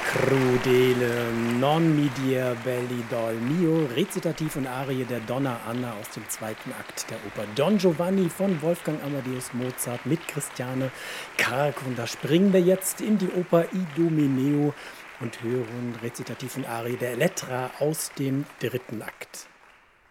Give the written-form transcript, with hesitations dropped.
Crudele, non mi dir belli dol mio, Rezitativ und Arie der Donna Anna aus dem zweiten Akt der Oper Don Giovanni von Wolfgang Amadeus Mozart mit Christiane Karg. Und da springen wir jetzt in die Oper Idomeneo und hören Rezitativ und Arie der Elettra aus dem dritten Akt.